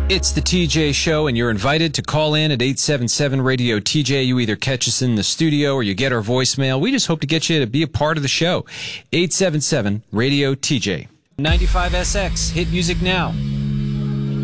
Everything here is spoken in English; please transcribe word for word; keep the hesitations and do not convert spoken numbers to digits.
It's the T J Show, and you're invited to call in at eight seven seven radio T J. You either catch us in the studio or you get our voicemail. We just hope to get you to be a part of the show. eight seven seven radio T J. ninety-five S X, hit music now.